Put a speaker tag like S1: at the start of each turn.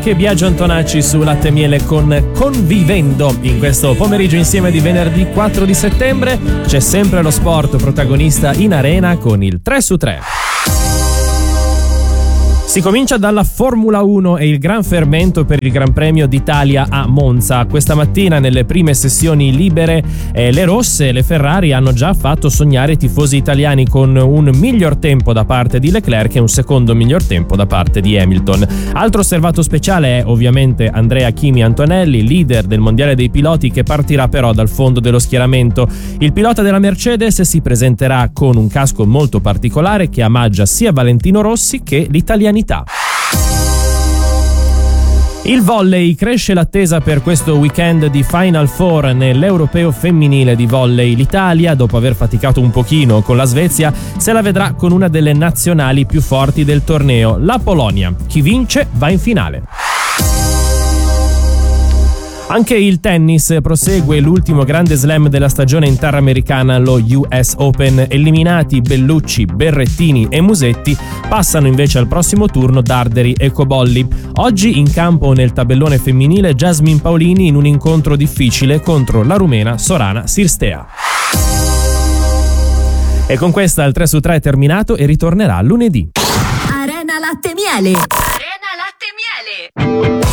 S1: anche Biagio Antonacci su Latte e Miele con Convivendo. In questo pomeriggio insieme di venerdì 4 di settembre c'è sempre lo sport protagonista in arena con il 3su3. Si comincia dalla Formula 1 e il gran fermento per il Gran Premio d'Italia a Monza. Questa mattina nelle prime sessioni libere le rosse e le Ferrari hanno già fatto sognare i tifosi italiani con un miglior tempo da parte di Leclerc e un secondo miglior tempo da parte di Hamilton. Altro osservato speciale è ovviamente Andrea Kimi Antonelli, leader del mondiale dei piloti, che partirà però dal fondo dello schieramento. Il pilota della Mercedes si presenterà con un casco molto particolare che omaggia sia Valentino Rossi che l'italianità. Il volley: cresce l'attesa per questo weekend di Final Four nell'Europeo femminile di volley. L'Italia, dopo aver faticato un pochino con la Svezia, se la vedrà con una delle nazionali più forti del torneo, la Polonia. Chi vince va in finale. Anche il tennis prosegue l'ultimo grande slam della stagione in terra americana, lo US Open. Eliminati Bellucci, Berrettini e Musetti, passano invece al prossimo turno Darderi e Cobolli. Oggi in campo nel tabellone femminile Jasmine Paolini in un incontro difficile contro la rumena Sorana Cirstea. E con questa il 3su3 è terminato e ritornerà lunedì.
S2: Arena Latte e Miele. Arena Latte e Miele.